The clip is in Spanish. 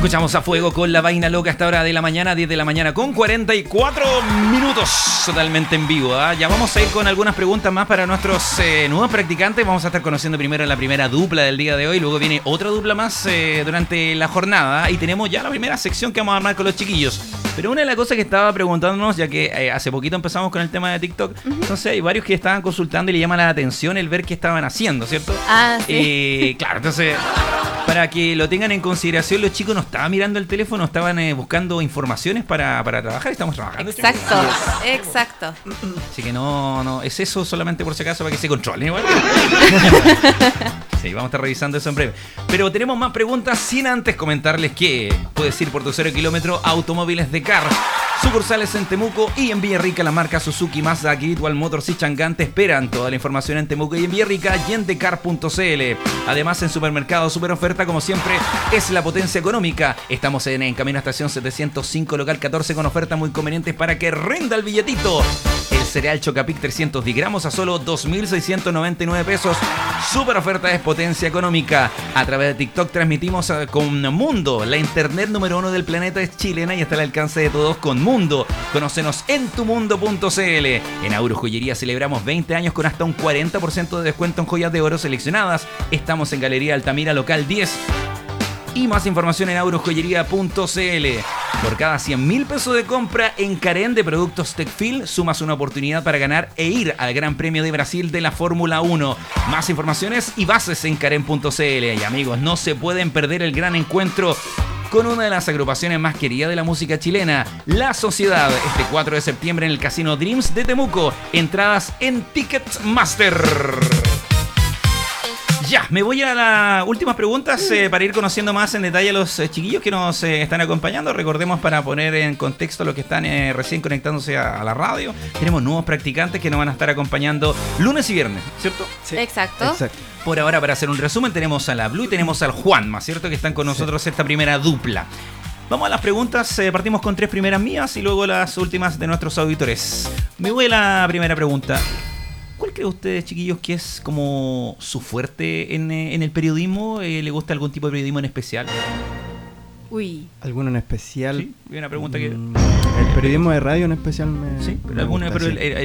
Escuchamos a Fuego con La Vaina Loca a esta hora de la mañana, 10 de la mañana con 44 minutos, totalmente en vivo. Ya vamos a ir con algunas preguntas más para nuestros nuevos practicantes. Vamos a estar conociendo primero la primera dupla del día de hoy, luego viene otra dupla más durante la jornada y tenemos ya la primera sección que vamos a armar con los chiquillos. Pero una de las cosas que estaba preguntándonos, ya que hace poquito empezamos con el tema de TikTok, entonces hay varios que estaban consultando y le llama la atención el ver qué estaban haciendo, ¿cierto? Ah, sí. Claro, entonces, para que lo tengan en consideración, los chicos no estaban mirando el teléfono, estaban buscando informaciones para trabajar. Estamos trabajando. Exacto, chicos. exacto. Así que no, es eso solamente por si acaso para que se controlen igual. Sí, vamos a estar revisando eso en breve. Pero tenemos más preguntas sin antes comentarles que puedes ir por tu 0 kilómetro Automóviles de Car. Sucursales en Temuco y en Villarrica, la marca Suzuki, Mazda, Great Motors y Chang'an te esperan. Toda la información en Temuco y en Villarrica y en decar.cl. Además, en Supermercado Super Oferta, como siempre, es la potencia económica. Estamos en Camino a Estación 705, local 14, con ofertas muy convenientes para que rinda el billetito. El cereal Chocapic 310 gramos a solo 2.699 pesos. Super oferta es potencia económica. A través de TikTok transmitimos con Mundo. La internet número 1 del planeta es chilena y está al alcance de todos con Mundo. Conócenos en tumundo.cl. En Auro Joyería celebramos 20 años con hasta un 40% de descuento en joyas de oro seleccionadas. Estamos en Galería Altamira, local 10. Y más información en aurojoyería.cl. Por cada 100.000 pesos de compra en Carén de productos Tecfil, sumas una oportunidad para ganar e ir al Gran Premio de Brasil de la Fórmula 1. Más informaciones y bases en Carén.cl. Y amigos, no se pueden perder el gran encuentro con una de las agrupaciones más queridas de la música chilena, La Sociedad, este 4 de septiembre en el Casino Dreams de Temuco. Entradas en Ticketmaster. Ya, me voy a las últimas preguntas para ir conociendo más en detalle a los chiquillos que nos están acompañando. Recordemos, para poner en contexto a los que están recién conectándose a la radio, tenemos nuevos practicantes que nos van a estar acompañando lunes y viernes, ¿cierto? Sí. Exacto. Por ahora, para hacer un resumen, tenemos a la Blue y tenemos al Juanma, ¿cierto? Que están con nosotros esta primera dupla. Vamos a las preguntas, partimos con 3 primeras mías y luego las últimas de nuestros auditores. Me voy a la primera pregunta. ¿Cuál cree ustedes, chiquillos, que es como su fuerte en el periodismo? ¿Le gusta algún tipo de periodismo en especial? Uy. ¿Alguno en especial? Sí, una pregunta que... El periodismo de radio en especial me... Sí, pero alguna... gusta, Pero sí.